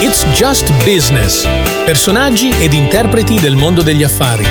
It's Just Business. Personaggi ed interpreti del mondo degli affari.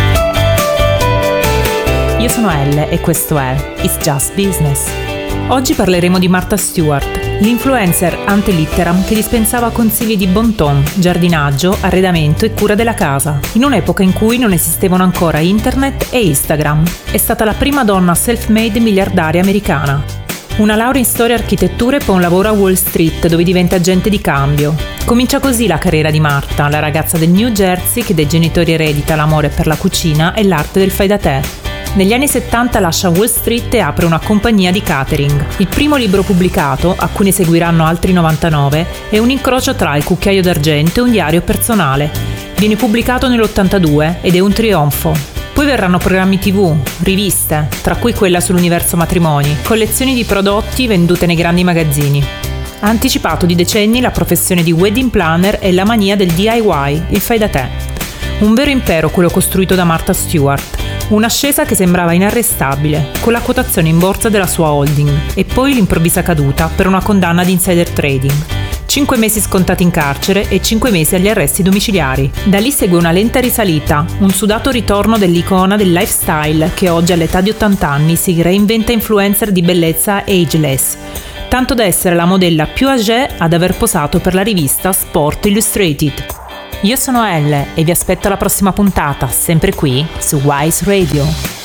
Io sono Elle e questo è It's Just Business. Oggi parleremo di Martha Stewart, l'influencer ante litteram che dispensava consigli di bon ton, giardinaggio, arredamento e cura della casa, in un'epoca in cui non esistevano ancora internet e Instagram. È stata la prima donna self-made miliardaria americana. Una laurea in storia e architettura e poi un lavoro a Wall Street dove diventa agente di cambio. Comincia così la carriera di Martha, la ragazza del New Jersey che dai genitori eredita l'amore per la cucina e l'arte del fai da te. Negli anni 70 lascia Wall Street e apre una compagnia di catering. Il primo libro pubblicato, a cui ne seguiranno altri 99, è un incrocio tra Il cucchiaio d'argento e un diario personale. Viene pubblicato nell'82 ed è un trionfo. Poi verranno programmi TV, riviste, tra cui quella sull'universo matrimoni, collezioni di prodotti vendute nei grandi magazzini. Ha anticipato di decenni la professione di wedding planner e la mania del DIY, il fai da te. Un vero impero quello costruito da Martha Stewart. Un'ascesa che sembrava inarrestabile, con la quotazione in borsa della sua holding, e poi l'improvvisa caduta per una condanna di insider trading. 5 mesi scontati in carcere e 5 mesi agli arresti domiciliari. Da lì segue una lenta risalita, un sudato ritorno dell'icona del lifestyle che oggi all'età di 80 anni si reinventa influencer di bellezza ageless, tanto da essere la modella più âgée ad aver posato per la rivista Sport Illustrated. Io sono Elle e vi aspetto alla prossima puntata, sempre qui su Wise Radio.